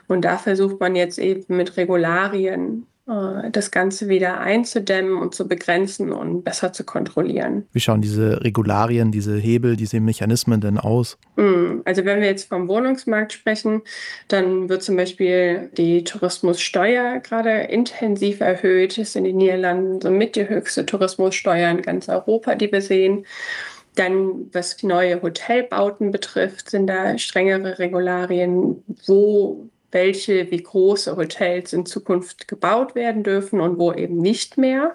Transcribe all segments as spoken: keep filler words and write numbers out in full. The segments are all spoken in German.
Und da versucht man jetzt eben mit Regularien äh, das Ganze wieder einzudämmen und zu begrenzen und besser zu kontrollieren. Wie schauen diese Regularien, diese Hebel, diese Mechanismen denn aus? Also wenn wir jetzt vom Wohnungsmarkt sprechen, dann wird zum Beispiel die Tourismussteuer gerade intensiv erhöht. Es sind in den Niederlanden somit die höchste Tourismussteuer in ganz Europa, die wir sehen. Dann, was die neue Hotelbauten betrifft, sind da strengere Regularien, wo welche, wie große Hotels in Zukunft gebaut werden dürfen und wo eben nicht mehr.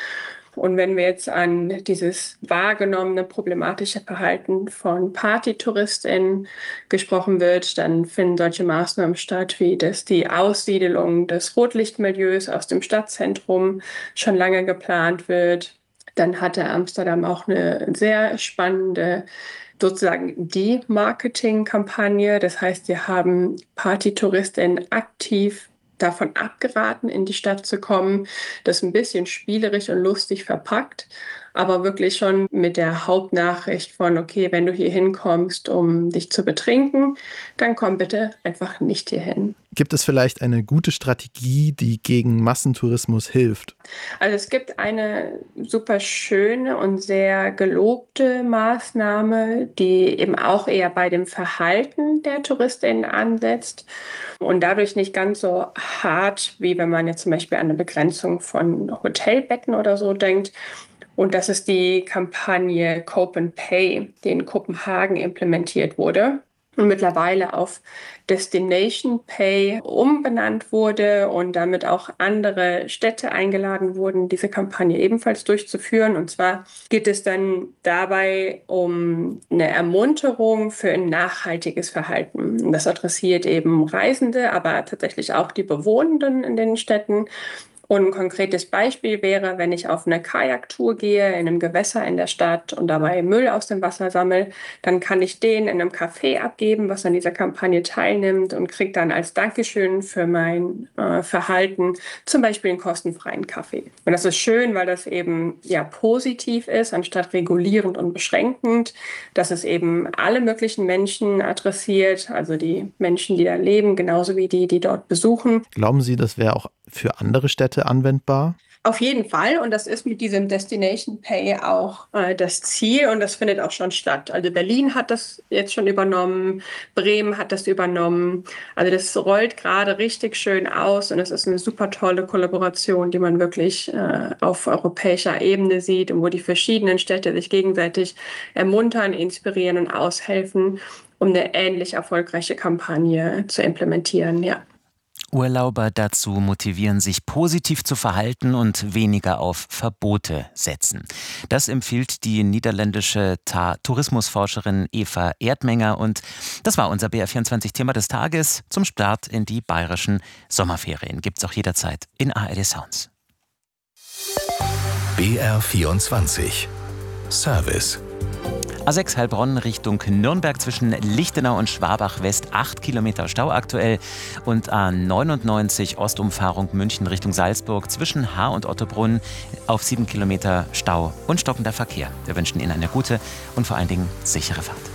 Und wenn wir jetzt an dieses wahrgenommene problematische Verhalten von PartytouristInnen gesprochen wird, dann finden solche Maßnahmen statt, wie dass die Aussiedelung des Rotlichtmilieus aus dem Stadtzentrum schon lange geplant wird. Dann hatte Amsterdam auch eine sehr spannende sozusagen Demarketing-Kampagne. Das heißt, wir haben PartytouristInnen aktiv davon abgeraten, in die Stadt zu kommen. Das ein bisschen spielerisch und lustig verpackt, aber wirklich schon mit der Hauptnachricht von, okay, wenn du hier hinkommst, um dich zu betrinken, dann komm bitte einfach nicht hierhin. Gibt es vielleicht eine gute Strategie, die gegen Massentourismus hilft? Also es gibt eine super schöne und sehr gelobte Maßnahme, die eben auch eher bei dem Verhalten der TouristInnen ansetzt und dadurch nicht ganz so hart, wie wenn man jetzt zum Beispiel an eine Begrenzung von Hotelbetten oder so denkt. Und das ist die Kampagne Cope and Pay, die in Kopenhagen implementiert wurde und mittlerweile auf Destination Pay umbenannt wurde und damit auch andere Städte eingeladen wurden, diese Kampagne ebenfalls durchzuführen. Und zwar geht es dann dabei um eine Ermunterung für ein nachhaltiges Verhalten. Und das adressiert eben Reisende, aber tatsächlich auch die Bewohnenden in den Städten. Und ein konkretes Beispiel wäre, wenn ich auf eine Kajaktour gehe in einem Gewässer in der Stadt und dabei Müll aus dem Wasser sammle, dann kann ich den in einem Café abgeben, was an dieser Kampagne teilnimmt und kriege dann als Dankeschön für mein äh, Verhalten zum Beispiel einen kostenfreien Kaffee. Und das ist schön, weil das eben ja positiv ist, anstatt regulierend und beschränkend, dass es eben alle möglichen Menschen adressiert, also die Menschen, die da leben, genauso wie die, die dort besuchen. Glauben Sie, das wäre auch für andere Städte anwendbar? Auf jeden Fall. Und das ist mit diesem Destination Pay auch äh, das Ziel. Und das findet auch schon statt. Also Berlin hat das jetzt schon übernommen. Bremen hat das übernommen. Also das rollt gerade richtig schön aus. Und es ist eine super tolle Kollaboration, die man wirklich äh, auf europäischer Ebene sieht und wo die verschiedenen Städte sich gegenseitig ermuntern, inspirieren und aushelfen, um eine ähnlich erfolgreiche Kampagne zu implementieren. Ja. Urlauber dazu motivieren, sich positiv zu verhalten und weniger auf Verbote setzen. Das empfiehlt die niederländische Ta- Tourismusforscherin Eva Erdmenger. Und das war unser B R vierundzwanzig-Thema des Tages zum Start in die bayerischen Sommerferien. Gibt's auch jederzeit in A R D Sounds. B R vierundzwanzig Service. A sechs Heilbronn Richtung Nürnberg zwischen Lichtenau und Schwabach West acht Kilometer Stau aktuell und A neunundneunzig Ostumfahrung München Richtung Salzburg zwischen Haar und Ottobrunn auf sieben Kilometer Stau und stockender Verkehr. Wir wünschen Ihnen eine gute und vor allen Dingen sichere Fahrt.